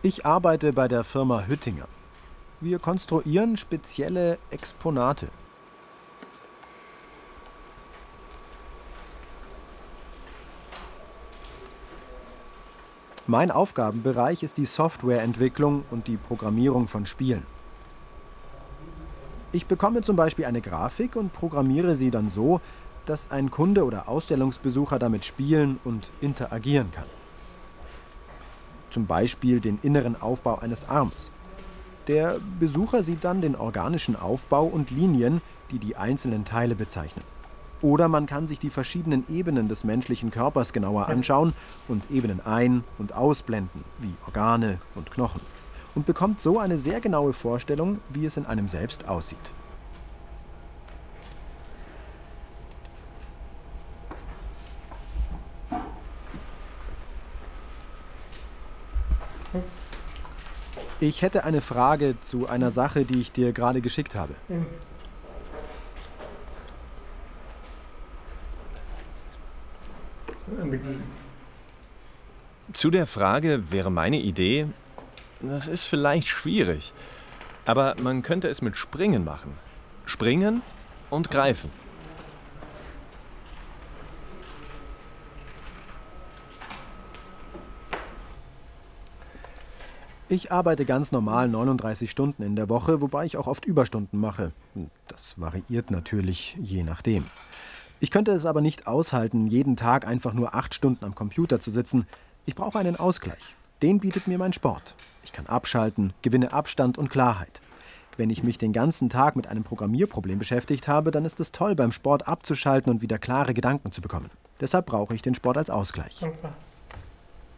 Ich arbeite bei der Firma Hüttinger. Wir konstruieren spezielle Exponate. Mein Aufgabenbereich ist die Softwareentwicklung und die Programmierung von Spielen. Ich bekomme zum Beispiel eine Grafik und programmiere sie dann so, dass ein Kunde oder Ausstellungsbesucher damit spielen und interagieren kann. Zum Beispiel den inneren Aufbau eines Arms. Der Besucher sieht dann den organischen Aufbau und Linien, die die einzelnen Teile bezeichnen. Oder man kann sich die verschiedenen Ebenen des menschlichen Körpers genauer anschauen und Ebenen ein- und ausblenden, wie Organe und Knochen. Und bekommt so eine sehr genaue Vorstellung, wie es in einem selbst aussieht. Ich hätte eine Frage zu einer Sache, die ich dir gerade geschickt habe. Zu der Frage wäre meine Idee, das ist vielleicht schwierig, aber man könnte es mit Springen machen. Springen und greifen. Ich arbeite ganz normal 39 Stunden in der Woche, wobei ich auch oft Überstunden mache. Das variiert natürlich je nachdem. Ich könnte es aber nicht aushalten, jeden Tag einfach nur 8 Stunden am Computer zu sitzen. Ich brauche einen Ausgleich. Den bietet mir mein Sport. Ich kann abschalten, gewinne Abstand und Klarheit. Wenn ich mich den ganzen Tag mit einem Programmierproblem beschäftigt habe, dann ist es toll, beim Sport abzuschalten und wieder klare Gedanken zu bekommen. Deshalb brauche ich den Sport als Ausgleich. Okay.